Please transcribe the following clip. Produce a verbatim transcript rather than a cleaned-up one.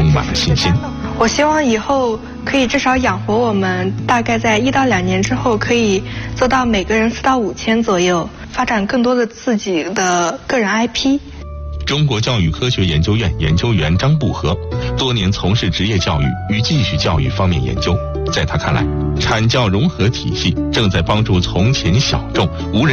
充满了信心。 我希望以后可以至少养活我们，大概在一到两年之后可以做到每个人四到五千左右，发展更多的自己的个人 I P。 中国教育科学研究院研究员张步和多年从事职业教育与继续教育方面研究，在他看来，产教融合体系正在帮助从前小众无人